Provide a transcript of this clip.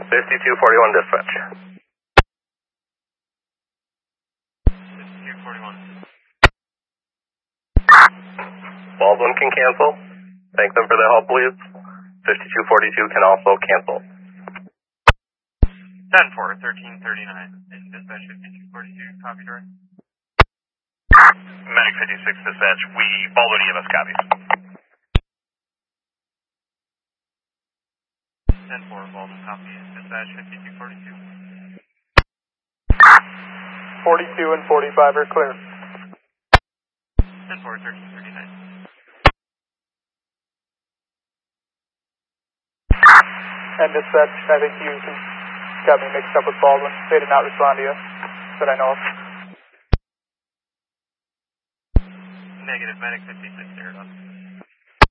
5241 dispatch. 5241. Baldwin can cancel. Thank them for the help, please. 5242 can also cancel. 10-4, 1339. Dispatch 5242, copy direct. Medic 56 dispatch, Baldwin EMS copies. 10-4, Baldwin copy. Dispatch 5242. 42 and 45 are clear. 10-4, 1339. And dispatch, I think you got me mixed up with Baldwin. They did not respond to you, that I know of. Negative, Medic 56 zeroed up.